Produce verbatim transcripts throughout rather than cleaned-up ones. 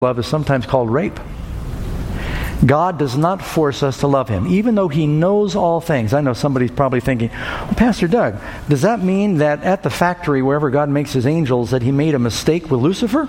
love is sometimes called rape. God does not force us to love Him, even though He knows all things. I know somebody's probably thinking, well, Pastor Doug, does that mean that at the factory, wherever God makes His angels, that He made a mistake with Lucifer?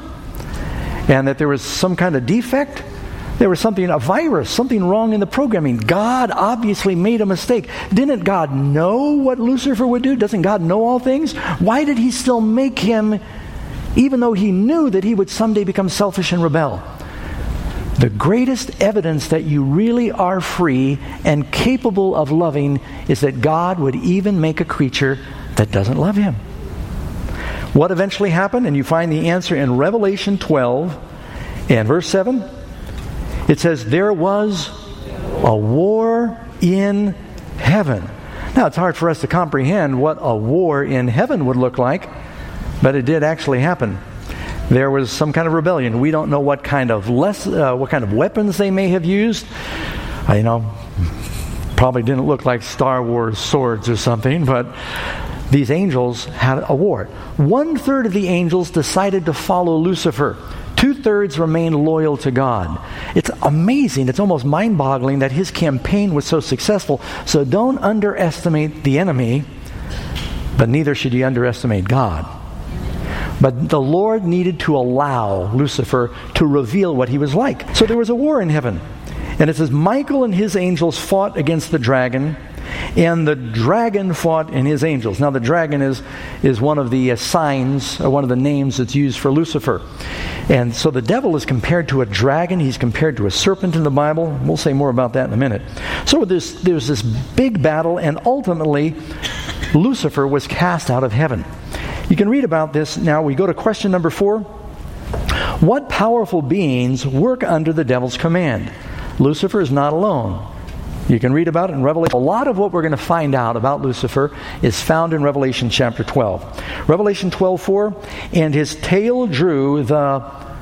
And that there was some kind of defect? There was something, a virus, something wrong in the programming. God obviously made a mistake. Didn't God know what Lucifer would do? Doesn't God know all things? Why did He still make him, even though He knew that he would someday become selfish and rebel? The greatest evidence that you really are free and capable of loving is that God would even make a creature that doesn't love Him. What eventually happened? And you find the answer in Revelation twelve and verse seven. It says, there was a war in heaven. Now, it's hard for us to comprehend what a war in heaven would look like, but it did actually happen. There was some kind of rebellion. We don't know what kind of less, uh, what kind of weapons they may have used. Uh, you know, probably didn't look like Star Wars swords or something, but these angels had a war. One third of the angels decided to follow Lucifer. Two-thirds remained loyal to God. It's amazing. It's almost mind-boggling that his campaign was so successful. So don't underestimate the enemy, but neither should you underestimate God. But the Lord needed to allow Lucifer to reveal what he was like. So there was a war in heaven. And it says, Michael and his angels fought against the dragon, and the dragon fought and his angels. Now the dragon is, is one of the uh, signs, or one of the names that's used for Lucifer. And so the devil is compared to a dragon. He's compared to a serpent in the Bible. We'll say more about that in a minute. So there's, there's this big battle, and ultimately Lucifer was cast out of heaven. You can read about this now. We go to question number four. What powerful beings work under the devil's command? Lucifer is not alone. You can read about it in Revelation. A lot of what we're going to find out about Lucifer is found in Revelation chapter twelve. Revelation twelve four, and his tail drew the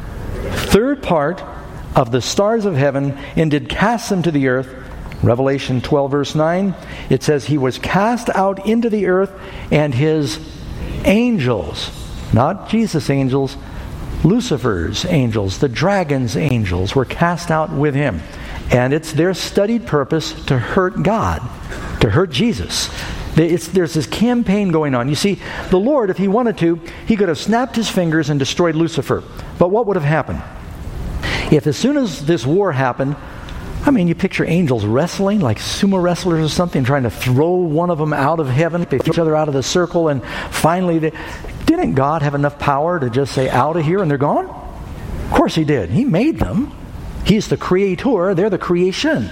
third part of the stars of heaven and did cast them to the earth. Revelation twelve verse nine, it says he was cast out into the earth, and his angels, not Jesus' angels, Lucifer's angels, the dragon's angels, were cast out with him. And it's their studied purpose to hurt God, to hurt Jesus. It's, there's this campaign going on. You see, the Lord, if He wanted to, He could have snapped His fingers and destroyed Lucifer. But what would have happened? If as soon as this war happened, I mean, you picture angels wrestling, like sumo wrestlers or something, trying to throw one of them out of heaven. They throw each other out of the circle, and finally, they, didn't God have enough power to just say, out of here, and they're gone? Of course He did. He made them. He's the creator, they're the creation.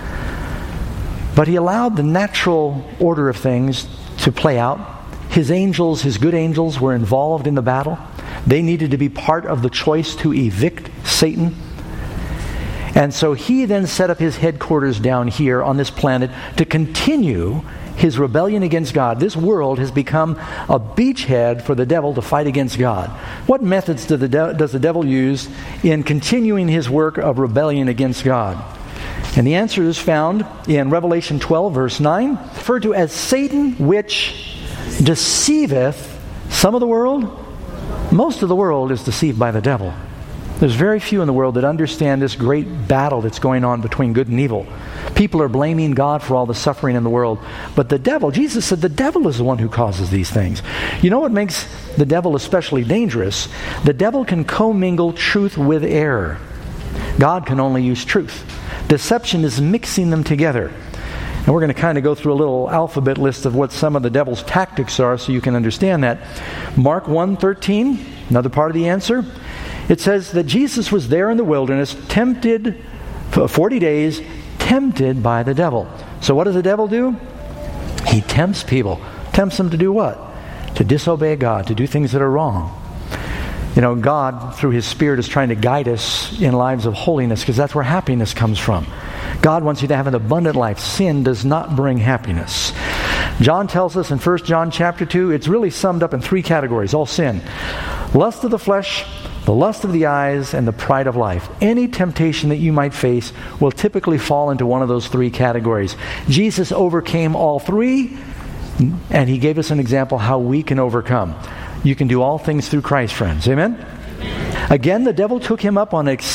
But He allowed the natural order of things to play out. His angels, His good angels, were involved in the battle. They needed to be part of the choice to evict Satan. And so He then set up His headquarters down here on this planet to continue His rebellion against God. This world has become a beachhead for the devil to fight against God. What methods do the de- does the devil use in continuing his work of rebellion against God? And the answer is found in Revelation twelve, verse nine, referred to as Satan, which deceiveth some of the world. Most of the world is deceived by the devil. There's very few in the world that understand this great battle that's going on between good and evil. People are blaming God for all the suffering in the world. But the devil, Jesus said the devil is the one who causes these things. You know what makes the devil especially dangerous? The devil can commingle truth with error. God can only use truth. Deception is mixing them together. And we're going to kind of go through a little alphabet list of what some of the devil's tactics are so you can understand that. Mark one thirteen, another part of the answer. It says that Jesus was there in the wilderness, tempted for forty days, tempted by the devil. So what does the devil do? He tempts people. Tempts them to do what? To disobey God, to do things that are wrong. You know, God, through His Spirit, is trying to guide us in lives of holiness, because that's where happiness comes from. God wants you to have an abundant life. Sin does not bring happiness. John tells us in First John chapter two, it's really summed up in three categories, all sin. Lust of the flesh, the lust of the eyes, and the pride of life. Any temptation that you might face will typically fall into one of those three categories. Jesus overcame all three, and He gave us an example how we can overcome. You can do all things through Christ, friends. Amen? Again, the devil took Him up on an